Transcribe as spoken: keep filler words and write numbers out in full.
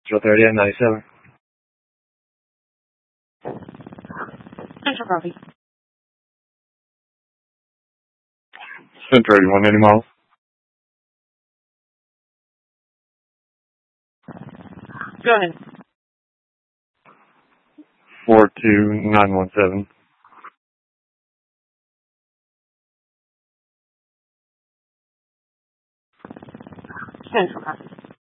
Central thirty-eight ninety-seven. Central copy. Central eighty-one eighty miles. Go ahead. four two nine one seven. Central copy.